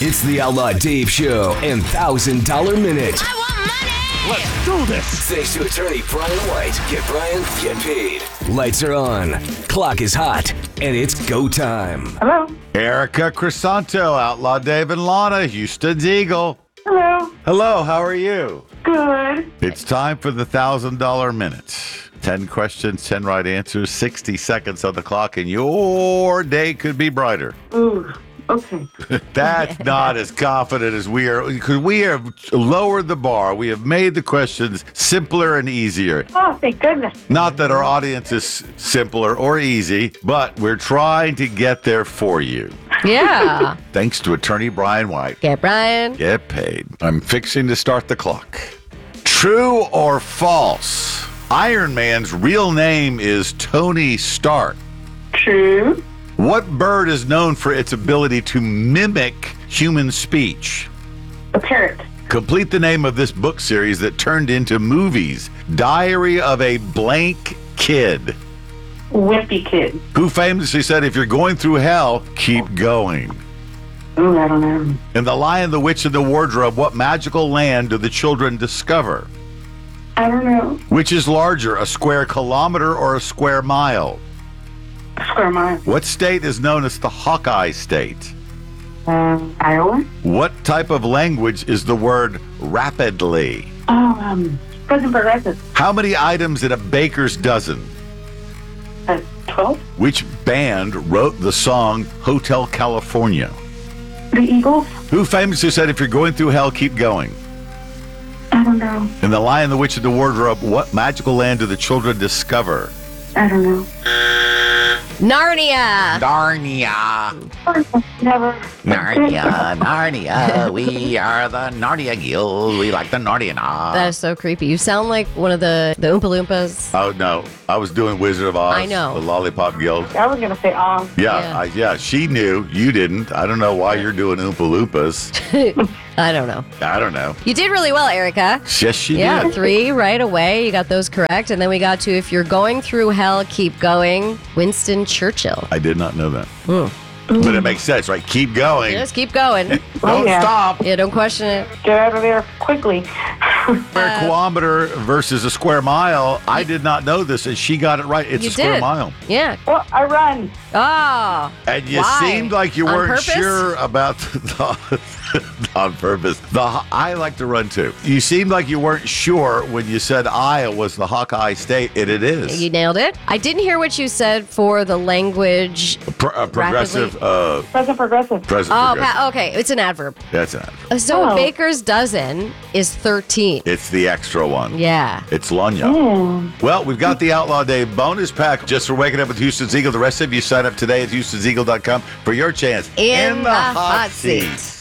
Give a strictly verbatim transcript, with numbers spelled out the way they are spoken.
It's the Outlaw Dave Show and one thousand dollar Minute. I want money! Let's do this! Thanks to attorney Brian White. Get Brian, get paid. Lights are on, clock is hot, and it's go time. Hello. Erica Crisanto, Outlaw Dave and Lana, Houston's Eagle. Hello. Hello, how are you? Good. It's time for the one thousand dollar Minute. ten questions, ten right answers, sixty seconds on the clock, and your day could be brighter. Ooh. Okay. That's not as confident as we are, because we have lowered the bar. We have made the questions simpler and easier. Oh, thank goodness. Not that our audience is simpler or easy, but we're trying to get there for you. Yeah. Thanks to attorney Brian White. Get Brian. Get paid. I'm fixing to start the clock. True or false? Iron Man's real name is Tony Stark. True. What bird is known for its ability to mimic human speech? A parrot. Complete the name of this book series that turned into movies. Diary of a Blank Kid. Wimpy kid. Who famously said, if you're going through hell, keep going. Ooh, I don't know. In The Lion, the Witch, and the Wardrobe, what magical land do the children discover? I don't know. Which is larger, a square kilometer or a square mile? Square mile. What state is known as the Hawkeye State? Um, Iowa. What type of language is the word rapidly? Oh, um, President Progressive. How many items in a baker's dozen? Uh, twelve. Which band wrote the song Hotel California? The Eagles. Who famously said, if you're going through hell, keep going? I don't know. In The Lion, the Witch, and the Wardrobe, what magical land do the children discover? I don't know. Narnia. Narnia. Never. Narnia, Narnia. We are the Narnia Guild. We like the Narnia. That is so creepy. You sound like one of the, the Oompa Loompas. Oh, no. I was doing Wizard of Oz. I know. The Lollipop Guild. I was gonna say um. Yeah, Yeah. I, yeah, she knew. You didn't. I don't know why you're doing Oompa Loompas. I don't know. I don't know. You did really well, Erica. Yes, she Yeah, did. three right away. You got those correct. And then we got to, if you're going through hell, keep going. Winston Churchill. I did not know that. Hmm. But it makes sense, right? Keep going. Just keep going. Don't Oh, yeah. stop. Yeah, don't question it. Get out of there quickly. Square kilometer versus a square mile. I did not know this, and she got it right. It's You a square did. mile. Yeah. Well, I run. Oh. And you Why? seemed like you On weren't purpose? sure about the, on purpose. The I like to run too. You seemed like you weren't sure when you said Iowa was the Hawkeye State, and it is. You nailed it. I didn't hear what you said for the language. Pro- uh, progressive. Uh, President Progressive. present. Oh, progressive. pa- okay. It's an adverb. That's it. So Oh. a baker's dozen is thirteen. It's the extra one. Yeah. It's Lanya. Mm. Well, we've got the Outlaw Day bonus pack just for waking up with Houston's Eagle. The rest of you sign up today at houstons eagle dot com for your chance In the hot seat.